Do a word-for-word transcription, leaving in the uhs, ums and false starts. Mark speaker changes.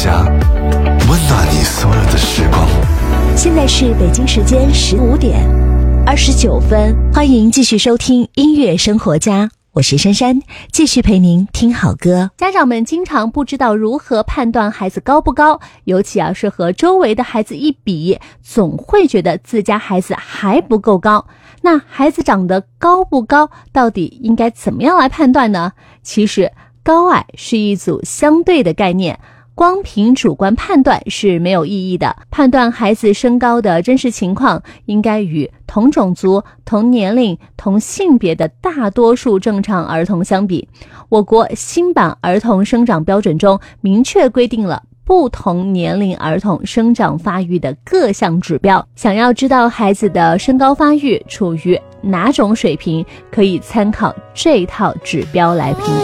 Speaker 1: 家，温暖你所有的时光。
Speaker 2: 现在是北京时间十五点二十九分，欢迎继续收听音乐生活家，我是珊珊，继续陪您听好歌。
Speaker 3: 家长们经常不知道如何判断孩子高不高，尤其啊是和周围的孩子一比，总会觉得自家孩子还不够高。那孩子长得高不高，到底应该怎么样来判断呢？其实高矮是一组相对的概念，光凭主观判断是没有意义的。判断孩子身高的真实情况，应该与同种族、同年龄、同性别的大多数正常儿童相比。我国新版儿童生长标准中明确规定了不同年龄儿童生长发育的各项指标。想要知道孩子的身高发育处于哪种水平，可以参考这套指标来评估。